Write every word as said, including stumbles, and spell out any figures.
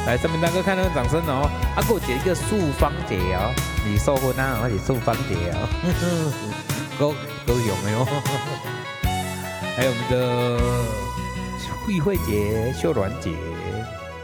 来，上面大哥看那个掌声哦。啊，给我解一个素芳姐哦，你寿婚啊，而且素芳姐哦，够够有没有？还有我们的慧慧姐、秀鸾姐，